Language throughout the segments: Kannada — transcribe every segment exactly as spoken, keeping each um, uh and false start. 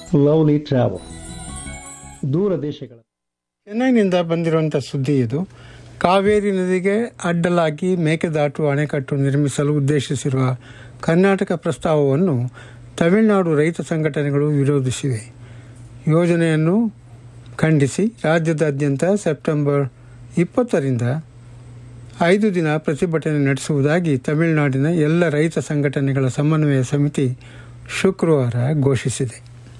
Lovely travel. ದೂರ ದೇಶಗಳ ಚೆನ್ನೈನಿಂದ ಬಂದಿರುವಂಥ ಸುದ್ದಿ ಇದು. ಕಾವೇರಿ ನದಿಗೆ ಅಡ್ಡಲಾಗಿ ಮೇಕೆದಾಟು ಅಣೆಕಟ್ಟು ನಿರ್ಮಿಸಲು ಉದ್ದೇಶಿಸಿರುವ ಕರ್ನಾಟಕ ಪ್ರಸ್ತಾವವನ್ನು ತಮಿಳುನಾಡು ರೈತ ಸಂಘಟನೆಗಳು ವಿರೋಧಿಸಿವೆ. ಯೋಜನೆಯನ್ನು ಖಂಡಿಸಿ ರಾಜ್ಯದಾದ್ಯಂತ ಸೆಪ್ಟೆಂಬರ್ ಇಪ್ಪತ್ತರಿಂದ ಐದು ದಿನ ಪ್ರತಿಭಟನೆ ನಡೆಸುವುದಾಗಿ ತಮಿಳುನಾಡಿನ ಎಲ್ಲ ರೈತ ಸಂಘಟನೆಗಳ ಸಮನ್ವಯ ಸಮಿತಿ ಶುಕ್ರವಾರ ಘೋಷಿಸಿದೆ.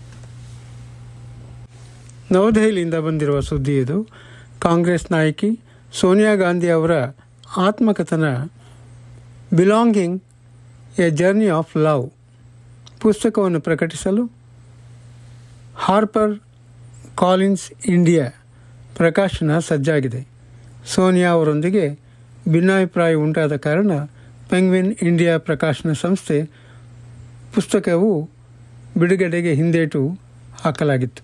ನವದೆಹಲಿಯಿಂದ ಬಂದಿರುವ ಸುದ್ದಿ ಇದು. ಕಾಂಗ್ರೆಸ್ ನಾಯಕಿ ಸೋನಿಯಾ ಗಾಂಧಿ ಅವರ ಆತ್ಮಕಥನ belonging A journey of love ಪುಸ್ತಕವನ್ನು ಪ್ರಕಟಿಸಲು ಹಾರ್ಪರ್ ಕಾಲಿನ್ಸ್ ಇಂಡಿಯಾ ಪ್ರಕಾಶನ ಸಜ್ಜಾಗಿದೆ. ಸೋನಿಯಾ ಅವರೊಂದಿಗೆ ಭಿನ್ನಾಭಿಪ್ರಾಯ ಉಂಟಾದ ಕಾರಣ ಪೆಂಗ್ವಿನ್ ಇಂಡಿಯಾ ಪ್ರಕಾಶನ ಸಂಸ್ಥೆ ಪುಸ್ತಕವು ಬಿಡುಗಡೆಗೆ ಹಿಂದೇಟು ಹಾಕಲಾಗಿತ್ತು.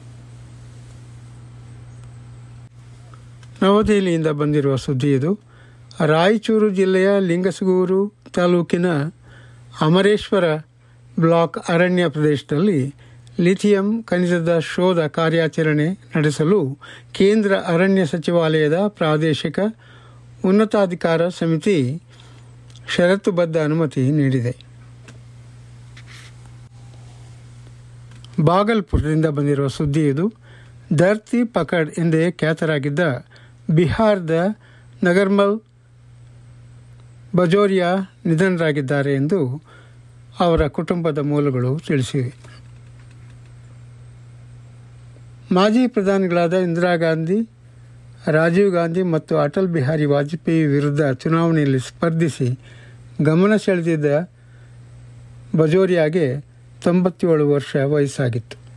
ನವದೆಹಲಿಯಿಂದ ಬಂದಿರುವ ಸುದ್ದಿ ಇದು. ರಾಯಚೂರು ಜಿಲ್ಲೆಯ ಲಿಂಗಸಗೂರು ತಾಲೂಕಿನ ಅಮರೇಶ್ವರ ಬ್ಲಾಕ್ ಅರಣ್ಯ ಪ್ರದೇಶದಲ್ಲಿ ಲಿಥಿಯಂ ಖನಿಜದ ಶೋಧ ಕಾರ್ಯಾಚರಣೆ ನಡೆಸಲು ಕೇಂದ್ರ ಅರಣ್ಯ ಸಚಿವಾಲಯದ ಪ್ರಾದೇಶಿಕ ಉನ್ನತಾಧಿಕಾರ ಸಮಿತಿ ಷರತ್ತುಬದ್ಧ ಅನುಮತಿ ನೀಡಿದೆ. ಬಾಗಲ್ಪುರದಿಂದ ಬಂದಿರುವ ಸುದ್ದಿ ಇದು. ಧರ್ತಿ ಪಕಡ್ ಎಂದೇ ಖ್ಯಾತರಾಗಿದ್ದ ಬಿಹಾರದ ನಗರ್ಮಲ್ ಬಜೋರಿಯಾ ನಿಧನರಾಗಿದ್ದಾರೆ ಎಂದು ಅವರ ಕುಟುಂಬದ ಮೂಲಗಳು ತಿಳಿಸಿವೆ. ಮಾಜಿ ಪ್ರಧಾನಿಗಳಾದ ಇಂದಿರಾ ಗಾಂಧಿ, ರಾಜೀವ್ ಗಾಂಧಿ ಮತ್ತು ಅಟಲ್ ಬಿಹಾರಿ ವಾಜಪೇಯಿ ವಿರುದ್ಧ ಚುನಾವಣೆಯಲ್ಲಿ ಸ್ಪರ್ಧಿಸಿ ಗಮನ ಸೆಳೆದಿದ್ದ ಬಜೋರಿಯಾಗೆ ತೊಂಬತ್ತೇಳು ವರ್ಷ ವಯಸ್ಸಾಗಿತ್ತು.